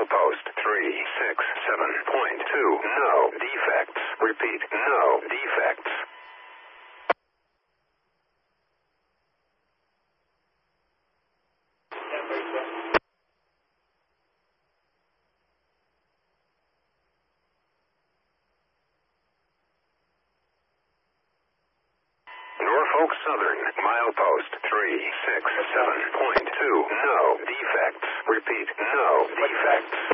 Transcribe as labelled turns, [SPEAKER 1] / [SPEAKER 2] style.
[SPEAKER 1] Milepost 367.2. No defects. Repeat, no defects. Norfolk Southern, Milepost 367.2. No defects. Repeat, no defects.